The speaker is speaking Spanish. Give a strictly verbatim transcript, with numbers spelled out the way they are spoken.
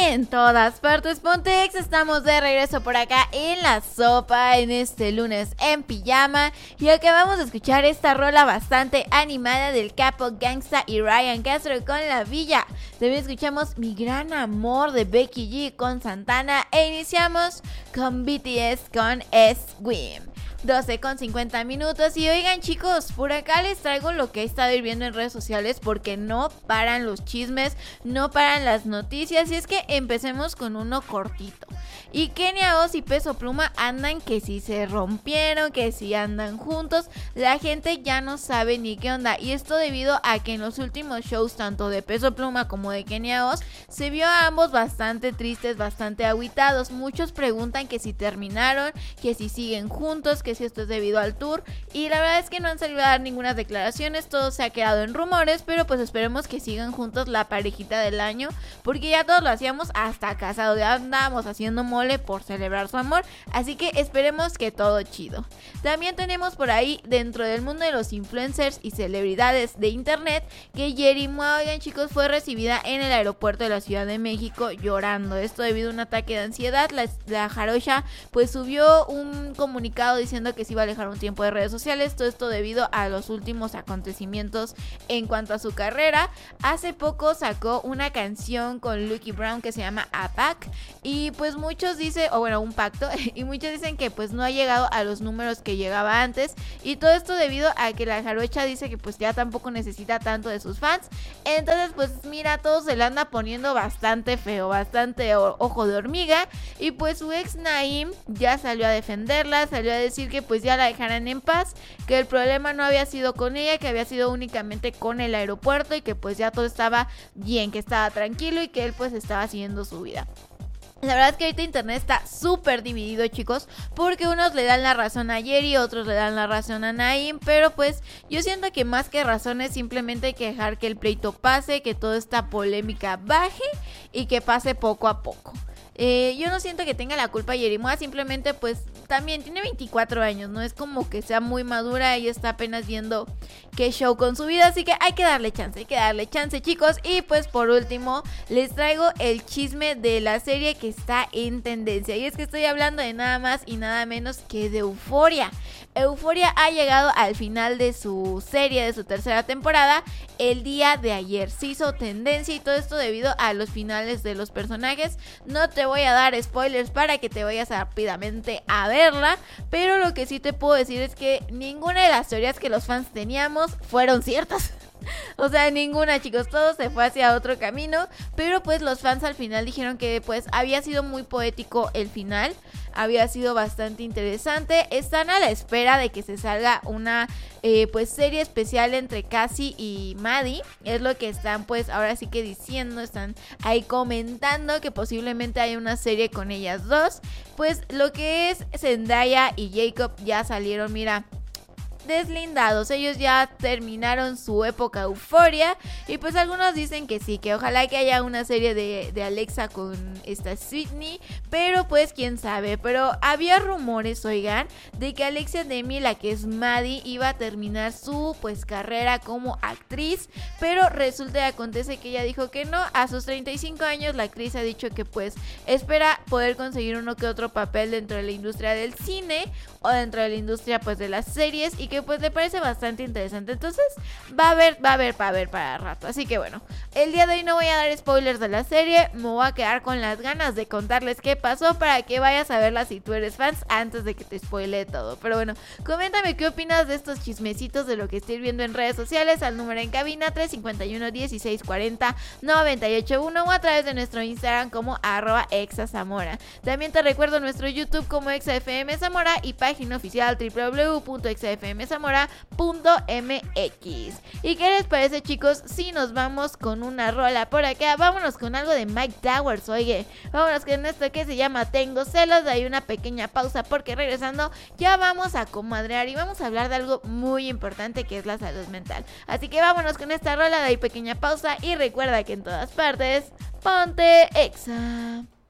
En todas partes Pontex, estamos de regreso por acá en la sopa en este lunes en pijama. Y acabamos de escuchar esta rola bastante animada del Capo Gangsta y Ryan Castro con La Villa. También escuchamos Mi Gran Amor de Becky G con Santana. E iniciamos con B T S con S-Wim. doce con cincuenta minutos. Y oigan, chicos, por acá les traigo lo que he estado viendo en redes sociales, porque no paran los chismes, no paran las noticias. Y es que empecemos con uno cortito. Y Kenia Oz y Peso Pluma andan que si se rompieron, que si andan juntos. La gente ya no sabe ni qué onda. Y esto debido a que en los últimos shows, tanto de Peso Pluma como de Kenia Oz, se vio a ambos bastante tristes, bastante agüitados. Muchos preguntan que si terminaron, que si siguen juntos, que si esto es debido al tour. Y la verdad es que no han salido a dar ninguna declaraciones, todo se ha quedado en rumores. Pero pues esperemos que sigan juntos la parejita del año, porque ya todos lo hacíamos hasta casados, ya andábamos haciendo mole por celebrar su amor, así que esperemos que todo chido. También tenemos por ahí, dentro del mundo de los influencers y celebridades de internet, que Yerimoa, oigan chicos, fue recibida en el aeropuerto de la Ciudad de México llorando. Esto debido a un ataque de ansiedad. La, la jarocha pues subió un comunicado diciendo que se iba a alejar un tiempo de redes sociales. Todo esto debido a los últimos acontecimientos en cuanto a su carrera. Hace poco sacó una canción con Lucky Brown que se llama A Pack, y pues muchos dicen, o bueno, un pacto, y muchos dicen que pues no ha llegado a los números que llegaba antes. Y todo esto debido a que la jarocha dice que pues ya tampoco necesita tanto de sus fans. Entonces pues mira, todo se le anda poniendo bastante feo, bastante ojo de hormiga. Y pues su ex Naim ya salió a defenderla, salió a decir que pues ya la dejaran en paz, que el problema no había sido con ella, que había sido únicamente con el aeropuerto, y que pues ya todo estaba bien, que estaba tranquilo y que él pues estaba haciendo su vida. La verdad es que ahorita internet está súper dividido, chicos, porque unos le dan la razón a Yeri, otros le dan la razón a Naim, pero pues yo siento que más que razones simplemente hay que dejar que el pleito pase, que toda esta polémica baje y que pase poco a poco. Eh, yo no siento que tenga la culpa Yerimoa, simplemente pues también tiene veinticuatro años, no es como que sea muy madura, ella está apenas viendo qué show con su vida, así que hay que darle chance, hay que darle chance, chicos. Y pues por último les traigo el chisme de la serie que está en tendencia, y es que estoy hablando de nada más y nada menos que de Euphoria. Euphoria ha llegado al final de su serie, de su tercera temporada, el día de ayer. Se hizo tendencia, y todo esto debido a los finales de los personajes. No te voy a dar spoilers para que te vayas rápidamente a verla, pero lo que sí te puedo decir es que ninguna de las teorías que los fans teníamos fueron ciertas. O sea, ninguna, chicos, todo se fue hacia otro camino. Pero pues los fans al final dijeron que pues había sido muy poético el final, había sido bastante interesante. Están a la espera de que se salga una eh, pues serie especial entre Cassie y Maddie. Es lo que están pues ahora sí que diciendo, están ahí comentando que posiblemente haya una serie con ellas dos. Pues lo que es Zendaya y Jacob ya salieron, mira, deslindados. Ellos ya terminaron su época Euphoria, y pues algunos dicen que sí, que ojalá que haya una serie de, de Alexa con esta Sydney, pero pues quién sabe. Pero había rumores, oigan, de que Alexia Demi, la que es Maddie, iba a terminar su pues carrera como actriz, pero resulta y acontece que ella dijo que no. A sus treinta y cinco años la actriz ha dicho que pues espera poder conseguir uno que otro papel dentro de la industria del cine o dentro de la industria pues de las series, y que pues le parece bastante interesante. Entonces va a haber, va a haber, va a haber para rato. Así que bueno, el día de hoy no voy a dar spoilers de la serie, me voy a quedar con las ganas de contarles qué pasó para que vayas a verla si tú eres fans, antes de que te spoile todo. Pero bueno, coméntame qué opinas de estos chismecitos, de lo que estoy viendo en redes sociales, al número en cabina tres cinco uno, dieciséis cuarenta, noventa y ocho uno, o a través de nuestro Instagram como arroba exazamora. También te recuerdo nuestro YouTube como exafm Zamora y página oficial w w w punto exafm zamora punto m x. ¿Y qué les parece, chicos, si nos vamos con una rola por acá? Vámonos con algo de Mike Towers, oye, vámonos con esto que se llama Tengo Celos. De ahí una pequeña pausa, porque regresando ya vamos a comadrear y vamos a hablar de algo muy importante, que es la salud mental. Así que vámonos con esta rola, de ahí pequeña pausa, y recuerda que en todas partes ponte Exa.